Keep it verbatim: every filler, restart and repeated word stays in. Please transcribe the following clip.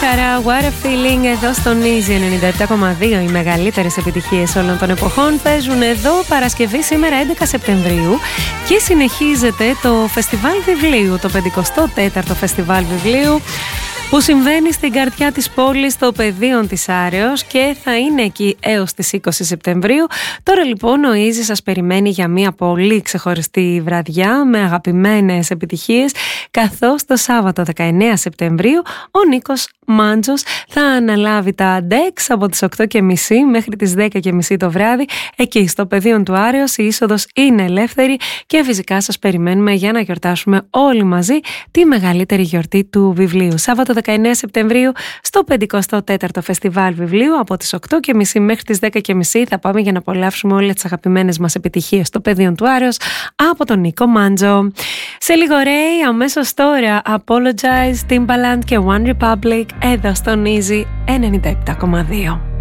χαρά, What a Feeling εδώ στο Easy ενενήντα επτά κόμμα δύο. Οι μεγαλύτερες επιτυχίες όλων των εποχών παίζουν εδώ Παρασκευή σήμερα έντεκα Σεπτεμβρίου και συνεχίζεται το Φεστιβάλ Βιβλίου, το πενηκοστό τέταρτο Φεστιβάλ Βιβλίου, που συμβαίνει στην καρδιά της πόλης, στο Πεδίον της Άρεως, και θα είναι εκεί έως τις είκοσι Σεπτεμβρίου. Τώρα λοιπόν ο Easy σας περιμένει για μια πολύ ξεχωριστή βραδιά με αγαπημένες επιτυχίες, καθώς το Σάββατο δεκαεννέα Σεπτεμβρίου ο Νίκος Μάντζος θα αναλάβει τα ντεξ από τις οκτώ και μισή μέχρι τις δέκα και μισή το βράδυ εκεί στο Πεδίον του Άρεως. Η είσοδος είναι ελεύθερη και φυσικά σας περιμένουμε για να γιορτάσουμε όλοι μαζί τη μεγαλύτερη γιορτή του βιβλίου. Σάββατο δεκαεννέα Σεπτεμβρίου στο πενηκοστό τέταρτο Φεστιβάλ Βιβλίου από τις οκτώ και μισή μέχρι τις δέκα και μισή θα πάμε για να απολαύσουμε όλες τις αγαπημένες μας επιτυχίες στο Πεδίον του Άρεως από τον Νίκο Μάντζο. Σε λίγο Ray, αμέσως τώρα Apologize, Timbaland και One Republic εδώ στον Easy ενενήντα επτά κόμμα δύο.